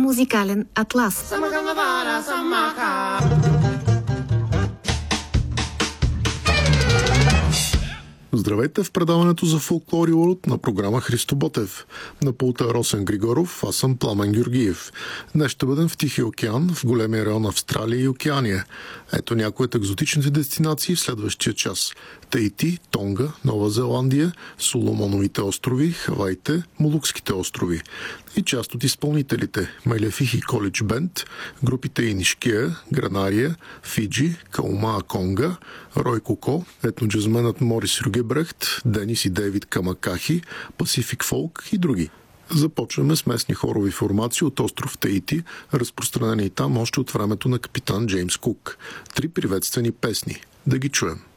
Музикален атлас. Здравейте в предаването за Folklore World на програма Христо Ботев. На пулта Росен Григоров, аз съм Пламен Георгиев. Днес ще бъдем в Тихия океан, в големия район Австралия и Океания. Ето някои от екзотичните дестинации в следващия час. Таити, Тонга, Нова Зеландия, Соломоновите острови, Хаваите, Молукските острови. И част от изпълнителите – Мелефихи Колидж Бенд, групите Инишкея, Гранария, Фиджи, Каумаа Конга, Рой Коко, етноджазменът Морис Рюгебрехт, Денис и Дейвид Камакахи, Пасифик Фолк и други. Започваме с местни хорови формации от остров Таити, разпространени там още от времето на капитан Джеймс Кук. 3 приветствени песни. Да ги чуем.